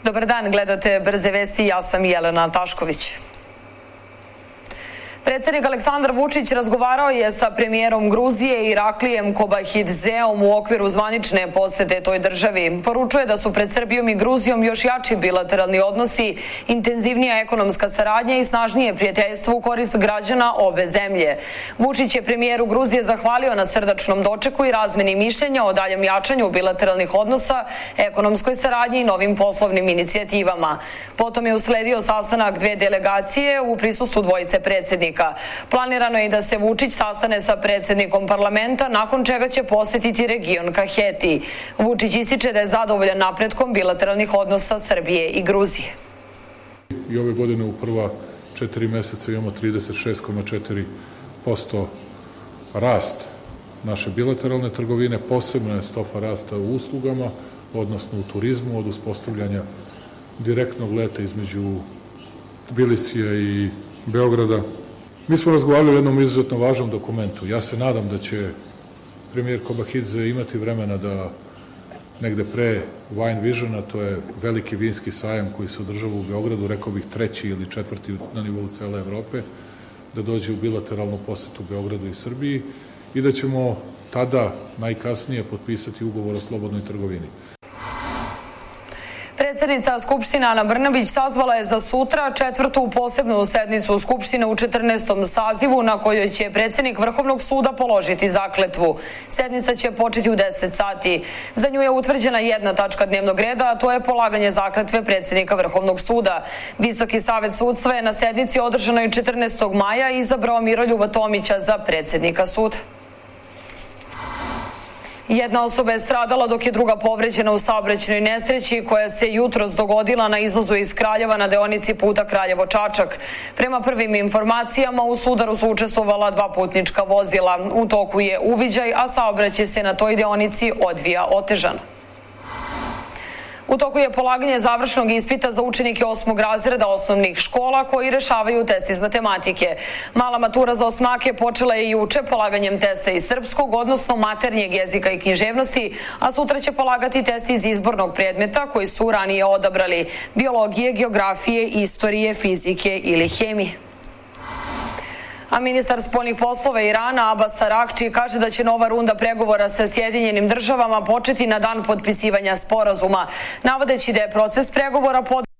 Dobar dan, gledate Brze vesti, ja sam Jelena Tašković. Predsjednik Aleksandar Vučić razgovarao je sa premijerom Gruzije Iraklijem Kobahidzeom u okviru zvanične posete toj državi. Poručuje da su pred Srbijom i Gruzijom još jači bilateralni odnosi, intenzivnija ekonomska saradnja i snažnije prijateljstvo u korist građana obe zemlje. Vučić je premijeru Gruzije zahvalio na srdačnom dočeku i razmeni mišljenja o daljem jačanju bilateralnih odnosa, ekonomskoj saradnji i novim poslovnim inicijativama. Potom je usledio sastanak dve delegacije u prisustvu dvojice predsjednika. Planirano je i da se Vučić sastane sa predsjednikom parlamenta, nakon čega će posjetiti region Kaheti. Vučić ističe da je zadovoljan napretkom bilateralnih odnosa Srbije i Gruzije. I ove godine u prva 4 meseca imamo 36,4% rast naše bilateralne trgovine, posebno je stopa rasta u uslugama, odnosno u turizmu, od uspostavljanja direktnog leta između Tbilisija i Beograda. Mi smo razgovarali o jednom izuzetno važnom dokumentu. Ja se nadam da će premijer Kobahidze imati vremena da negde pre Wine Visiona, to je veliki vinski sajam koji se održava u Beogradu, rekao bih 3. ili 4. na nivou cele Evrope, da dođe u bilateralnu posetu Beogradu i Srbiji i da ćemo tada najkasnije potpisati ugovor o slobodnoj trgovini. Predsjednica Skupštine Ana Brnabić sazvala je za sutra 4. posebnu sednicu Skupštine u 14. sazivu na kojoj će predsjednik Vrhovnog suda položiti zakletvu. Sednica će početi u 10 sati. Za nju je utvrđena jedna tačka dnevnog reda, a to je polaganje zakletve predsjednika Vrhovnog suda. Visoki savet sudstva je na sednici održanoj 14. maja izabrao Miroljuba Tomića za predsjednika suda. Jedna osoba je stradala dok je druga povređena u saobraćajnoj nesreći koja se jutros dogodila na izlazu iz Kraljeva na deonici puta Kraljevo-Čačak. Prema prvim informacijama u sudaru su učestvovala 2 putnička vozila. U toku je uviđaj, a saobraćaj se na toj deonici odvija otežano. U toku je polaganje završnog ispita za učenike 8. razreda osnovnih škola koji rešavaju test iz matematike. Mala matura za osmake počela je juče polaganjem testa iz srpskog, odnosno maternjeg jezika i književnosti, a sutra će polagati test iz izbornog predmeta koji su ranije odabrali: biologije, geografije, istorije, fizike ili hemije. A ministar spoljnih poslova Irana Abbas Araghči kaže da će nova runda pregovora sa Sjedinjenim državama početi na dan potpisivanja sporazuma, navodeći da je proces pregovora